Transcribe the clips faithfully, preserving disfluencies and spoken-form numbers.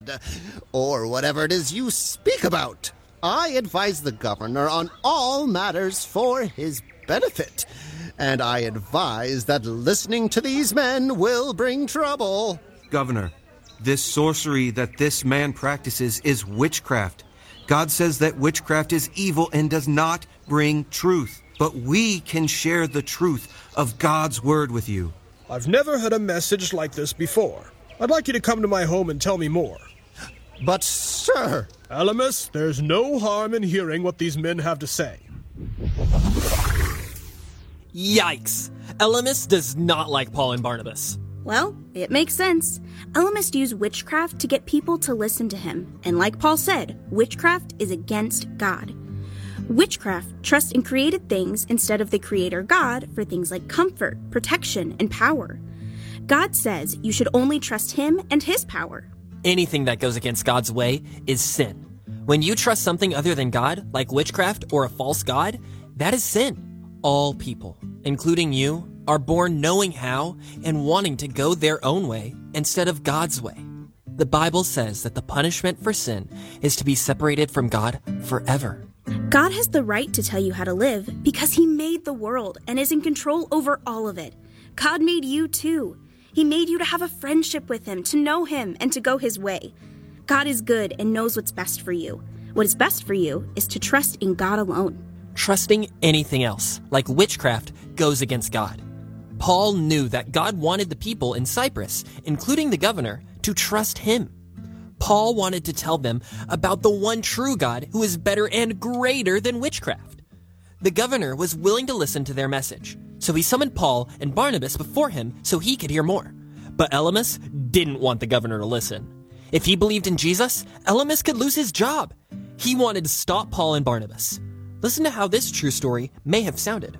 or whatever it is you speak about. I advise the governor on all matters for his benefit, and I advise that listening to these men will bring trouble. Governor, this sorcery that this man practices is witchcraft. God says that witchcraft is evil and does not bring truth, but we can share the truth of God's word with you. I've never heard a message like this before. I'd like you to come to my home and tell me more. But, sir... Elymas, there's no harm in hearing what these men have to say. Yikes! Elymas does not like Paul and Barnabas. Well, it makes sense. Elymas used witchcraft to get people to listen to him. And like Paul said, witchcraft is against God. Witchcraft trusts in created things instead of the creator God for things like comfort, protection, and power. God says you should only trust him and his power. Anything that goes against God's way is sin. When you trust something other than God, like witchcraft or a false god, that is sin. All people, including you, are born knowing how and wanting to go their own way instead of God's way. The Bible says that the punishment for sin is to be separated from God forever. God has the right to tell you how to live because he made the world and is in control over all of it. God made you too. He made you to have a friendship with him, to know him, and to go his way. God is good and knows what's best for you. What is best for you is to trust in God alone. Trusting anything else, like witchcraft, goes against God. Paul knew that God wanted the people in Cyprus, including the governor, to trust him. Paul wanted to tell them about the one true God who is better and greater than witchcraft. The governor was willing to listen to their message, so he summoned Paul and Barnabas before him so he could hear more. But Elymas didn't want the governor to listen. If he believed in Jesus, Elymas could lose his job. He wanted to stop Paul and Barnabas. Listen to how this true story may have sounded.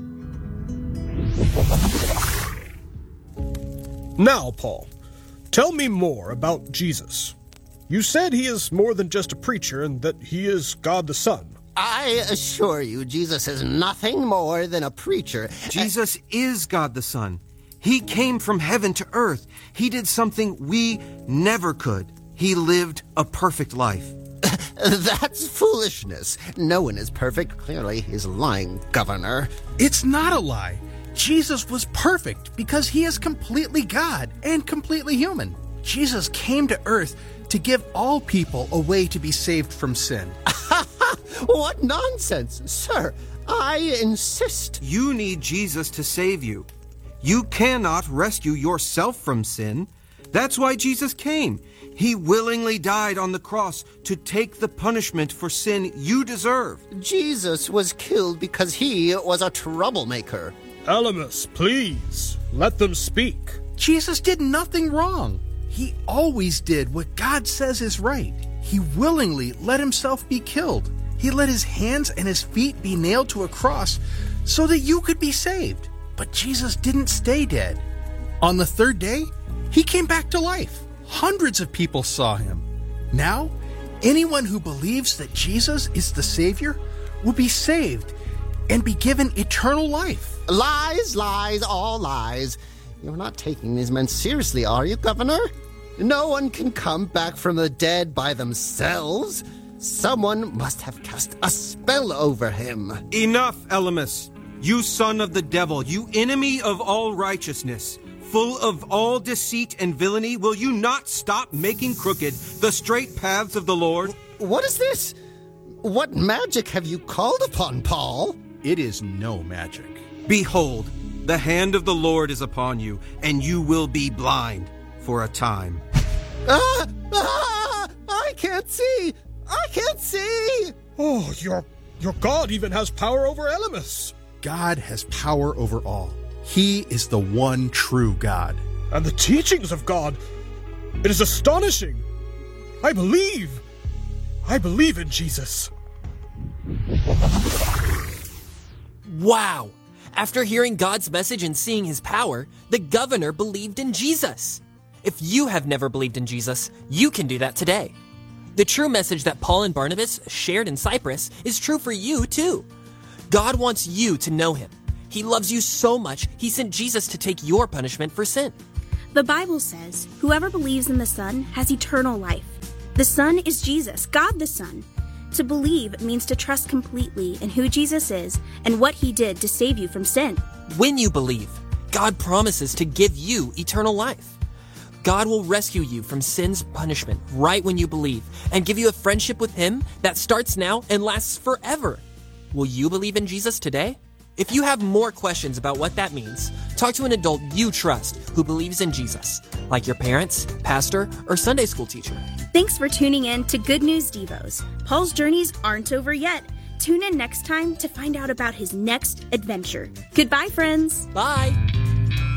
Now, Paul, tell me more about Jesus. You said he is more than just a preacher and that he is God the Son. I assure you, Jesus is nothing more than a preacher. Jesus is God the Son. He came from heaven to earth. He did something we never could. He lived a perfect life. That's foolishness. No one is perfect. Clearly, he's lying, Governor. It's not a lie. Jesus was perfect because he is completely God and completely human. Jesus came to earth to give all people a way to be saved from sin. What nonsense, sir. I insist. You need Jesus to save you. You cannot rescue yourself from sin. That's why Jesus came. He willingly died on the cross to take the punishment for sin you deserve. Jesus was killed because he was a troublemaker. Elymas, please, let them speak. Jesus did nothing wrong. He always did what God says is right. He willingly let himself be killed. He let his hands and his feet be nailed to a cross so that you could be saved. But Jesus didn't stay dead. On the third day, he came back to life. Hundreds of people saw him. Now, anyone who believes that Jesus is the Savior will be saved and be given eternal life. Lies, lies, all lies. You're not taking these men seriously, are you, Governor? No one can come back from the dead by themselves. Someone must have cast a spell over him. Enough, Elymas. You son of the devil, you enemy of all righteousness, full of all deceit and villainy, will you not stop making crooked the straight paths of the Lord? What is this? What magic have you called upon, Paul? It is no magic. Behold, the hand of the Lord is upon you, and you will be blind for a time. Ah! Ah! I can't see! I can't see! Oh, your, your God even has power over Elymas. God has power over all. He is the one true God. And the teachings of God, it is astonishing. I believe. I believe in Jesus. Wow! After hearing God's message and seeing his power, the governor believed in Jesus. If you have never believed in Jesus, you can do that today. The true message that Paul and Barnabas shared in Cyprus is true for you too. God wants you to know him. He loves you so much, he sent Jesus to take your punishment for sin. The Bible says, whoever believes in the Son has eternal life. The Son is Jesus, God the Son. To believe means to trust completely in who Jesus is and what he did to save you from sin. When you believe, God promises to give you eternal life. God will rescue you from sin's punishment right when you believe and give you a friendship with him that starts now and lasts forever. Will you believe in Jesus today? If you have more questions about what that means, talk to an adult you trust who believes in Jesus, like your parents, pastor, or Sunday school teacher. Thanks for tuning in to Good News Devos. Paul's journeys aren't over yet. Tune in next time to find out about his next adventure. Goodbye, friends. Bye.